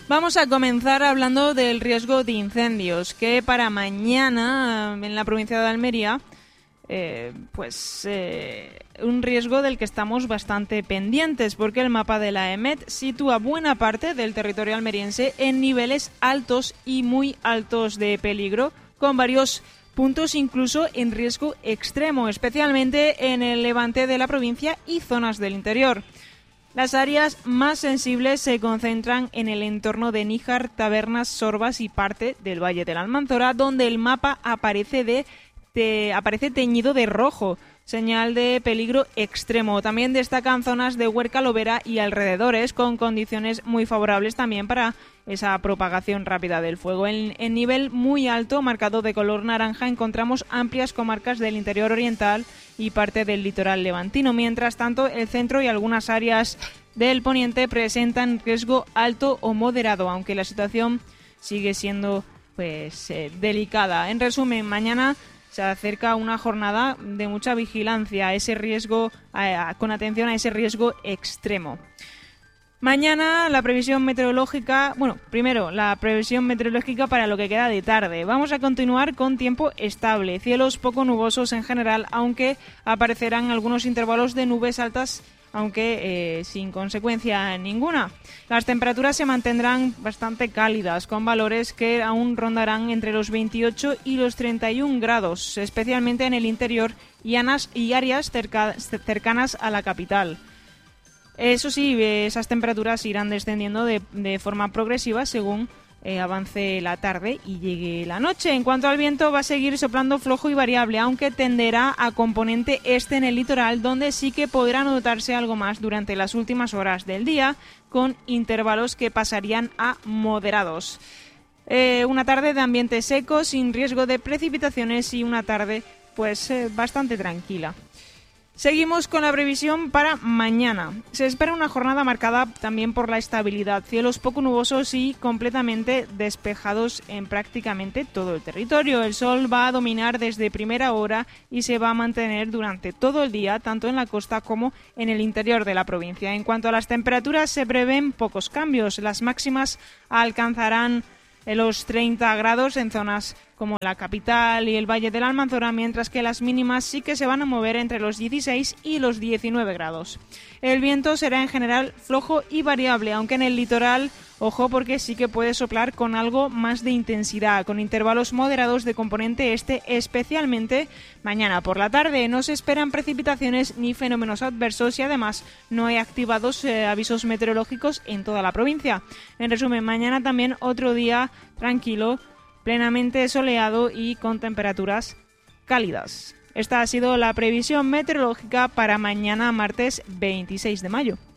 Vamos a comenzar hablando del riesgo de incendios, que para mañana en la provincia de Almería, un riesgo del que estamos bastante pendientes, porque el mapa de la EMET sitúa buena parte del territorio almeriense en niveles altos y muy altos de peligro, con varios puntos incluso en riesgo extremo, especialmente en el levante de la provincia y zonas del interior. Las áreas más sensibles se concentran en el entorno de Níjar, Tabernas, Sorbas y parte del Valle de la Almanzora, donde el mapa aparece teñido de rojo, señal de peligro extremo. También destacan zonas de Huerca, Lobera y alrededores, con condiciones muy favorables también para esa propagación rápida del fuego. En nivel muy alto, marcado de color naranja, encontramos amplias comarcas del interior oriental y parte del litoral levantino. Mientras tanto, el centro y algunas áreas del poniente presentan riesgo alto o moderado, aunque la situación sigue siendo delicada. En resumen, mañana se acerca una jornada de mucha vigilancia a ese riesgo, con atención a ese riesgo extremo. Mañana la previsión meteorológica, primero la previsión meteorológica para lo que queda de tarde. Vamos a continuar con tiempo estable, cielos poco nubosos en general, aunque aparecerán algunos intervalos de nubes altas, aunque sin consecuencia ninguna. Las temperaturas se mantendrán bastante cálidas, con valores que aún rondarán entre los 28 y los 31 grados, especialmente en el interior y áreas cercanas a la capital. Eso sí, esas temperaturas irán descendiendo de forma progresiva según avance la tarde y llegue la noche. En cuanto al viento, va a seguir soplando flojo y variable, aunque tenderá a componente este en el litoral, donde sí que podrá notarse algo más durante las últimas horas del día, con intervalos que pasarían a moderados. Una tarde de ambiente seco, sin riesgo de precipitaciones, y una tarde bastante tranquila. Seguimos con la previsión para mañana. Se espera una jornada marcada también por la estabilidad, cielos poco nubosos y completamente despejados en prácticamente todo el territorio. El sol va a dominar desde primera hora y se va a mantener durante todo el día, tanto en la costa como en el interior de la provincia. En cuanto a las temperaturas, se prevén pocos cambios. Las máximas alcanzarán los 30 grados en zonas como la capital y el Valle de la Almanzora, mientras que las mínimas sí que se van a mover entre los 16 y los 19 grados. El viento será en general flojo y variable, aunque en el litoral, ojo, porque sí que puede soplar con algo más de intensidad, con intervalos moderados de componente este, especialmente mañana por la tarde. No se esperan precipitaciones ni fenómenos adversos y además no hay activados avisos meteorológicos en toda la provincia. En resumen, mañana también otro día tranquilo, plenamente soleado y con temperaturas cálidas. Esta ha sido la previsión meteorológica para mañana, martes 26 de mayo.